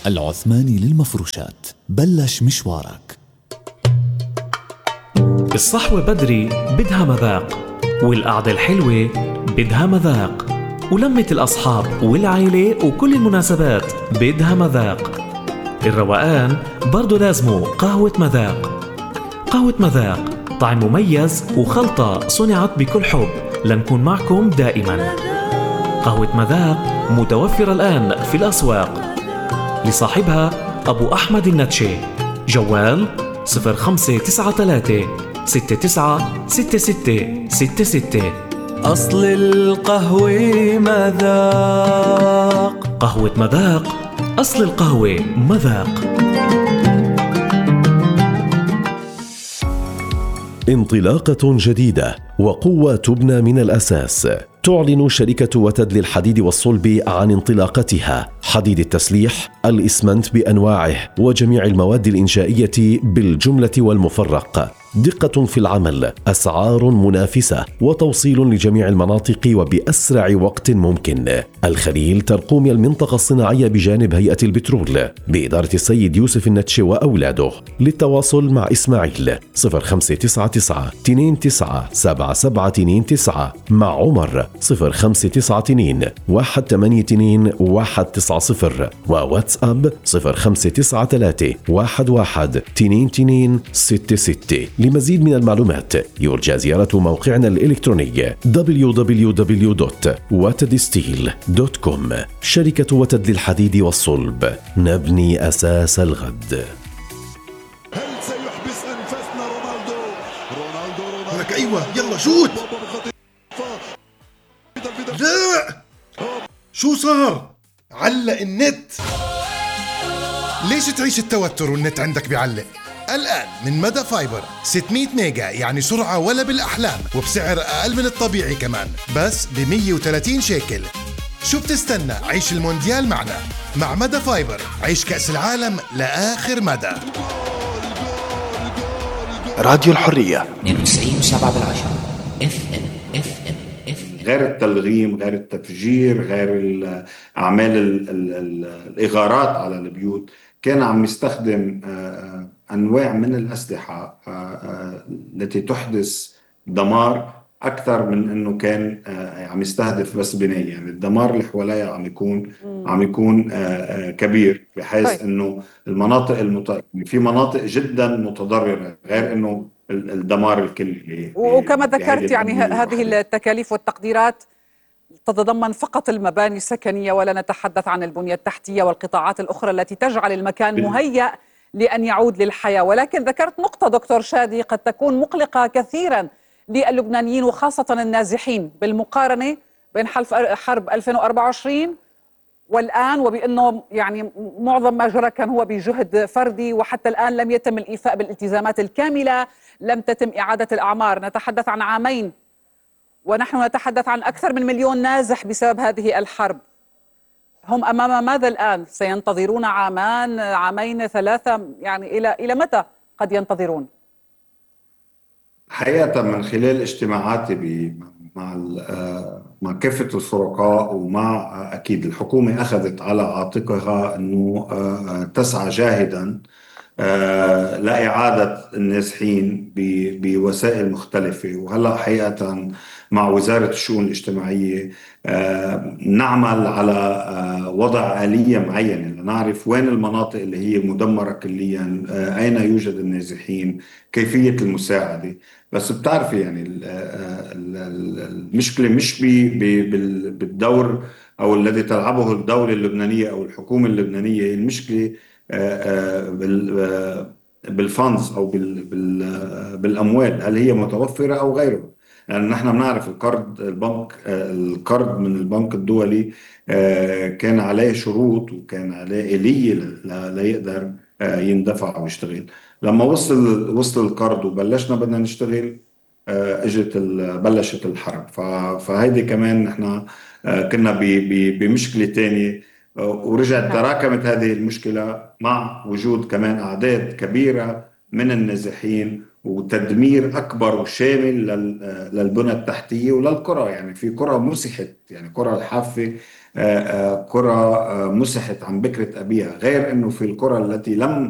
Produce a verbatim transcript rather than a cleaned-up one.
العثماني للمفروشات، بلش مشوارك. الصحوة بدري بدها مذاق، والقعدة الحلوة بدها مذاق، ولمة الأصحاب والعائلة وكل المناسبات بدها مذاق. الروقان برضو لازمه قهوة مذاق. قهوة مذاق طعم مميز وخلطة صنعت بكل حب لنكون معكم دائما. قهوة مذاق متوفرة الآن في الأسواق. لصاحبها أبو أحمد النتشي. جوال صفر خمسة تسعة ثلاثة ستة تسعة ستة ستة ستة ستة. أصل القهوة مذاق. قهوة مذاق، أصل القهوة مذاق. انطلاقة جديدة وقوة تبنى من الأساس. تعلن شركة وتد للحديد والصلب عن انطلاقتها. حديد التسليح، الإسمنت بأنواعه وجميع المواد الإنشائية بالجملة والمفرق. دقة في العمل، أسعار منافسة، وتوصيل لجميع المناطق وبأسرع وقت ممكن. الخليل ترقوم المنطقة الصناعية بجانب هيئة البترول بإدارة السيد يوسف النتشي وأولاده. للتواصل مع إسماعيل صفر خمسة تسعة تسعة اثنين تسعة سبعة سبعة اثنين تسعة. مع عمر صفر خمسة تسعة اثنين واحد ثمانية اثنين واحد تسعة صفر، وواتساب صفر خمسة تسعة ثلاثة واحد واحد اثنين اثنين ستة ستة. لمزيد من المعلومات يرجى زيارة موقعنا الإلكتروني دبليو دبليو دبليو دوت وتد ستيل دوت كوم. شركة وتد للحديد والصلب، نبني أساس الغد. هل سيحبس أنفاسنا رونالدو؟ رونالدو رونالدو لك أيوة يلا شوت. لا شو صار؟ علق النت. ليش تعيش التوتر والنت عندك بيعلق؟ الآن من مدى فايبر ستمية ميجا، يعني سرعة ولا بالأحلام، وبسعر أقل من الطبيعي كمان، بس ب مية وثلاثين شيكل. شو بتستنى؟ عيش المونديال معنا. مع مدى فايبر عيش كأس العالم لآخر مدى. راديو الحرية اثنين وتسعين وسبعة بالعشرة اف ام اف ام اف ام. غير التلغيم، غير التفجير، غير أعمال ال ال ال الإغارات على البيوت، كان عم يستخدم أنواع من الأسلحة التي تحدث دمار أكثر من أنه كان عم يستهدف بس بناية. يعني الدمار اللي حواليها عم يكون عم يكون كبير، بحيث أنه المناطق المت... في مناطق جدا متضررة، غير أنه الدمار الكلي. وكما ذكرت يعني هذه التكاليف والتقديرات تتضمن فقط المباني السكنية، ولا نتحدث عن البنية التحتية والقطاعات الأخرى التي تجعل المكان مهيأ لأن يعود للحياة. ولكن ذكرت نقطة دكتور شادي قد تكون مقلقة كثيرا للبنانيين وخاصة النازحين، بالمقارنة بين حرب ألفين وأربعة وعشرين والآن، وبأنه يعني معظم ما جرى كان هو بجهد فردي، وحتى الآن لم يتم الإيفاء بالالتزامات الكاملة، لم تتم إعادة الأعمار. نتحدث عن عامين ونحن نتحدث عن أكثر من مليون نازح بسبب هذه الحرب. هم أمام ماذا الآن؟ سينتظرون عامان، عامين، ثلاثة؟ يعني إلى إلى متى قد ينتظرون؟ حقيقة من خلال اجتماعاتي مع مع كافة الشركاء، ومع أكيد الحكومة أخذت على عاتقها أنه تسعى جاهدا لإعادة النازحين بوسائل مختلفة. وهلأ حقيقة مع وزارة الشؤون الاجتماعية نعمل على وضع آلية معينة لنعرف وين المناطق اللي هي مدمرة كليا، أين يوجد النازحين، كيفية المساعدة. بس بتعرفي يعني المشكلة مش بالدور أو الذي تلعبه الدولة اللبنانية أو الحكومة اللبنانية. المشكلة بالفانز أو بالأموال، هل هي متوفرة أو غيره. لأن يعني نحن بنعرف القرض البنك القرض من البنك الدولي كان عليه شروط وكان عليه آلية ليقدر يندفع ويشتغل. لما وصل وصل القرض وبلشنا بدنا نشتغل، اجت بلشت الحرب. فهيدي كمان نحن كنا بمشكلة تانية، ورجعت تراكمت هذه المشكلة مع وجود كمان أعداد كبيرة من النازحين وتدمير أكبر وشامل للبنى التحتية وللقرى. يعني في قرى مسحت، يعني قرى الحافة قرى مسحت عن بكرة أبيها، غير أنه في القرى التي لم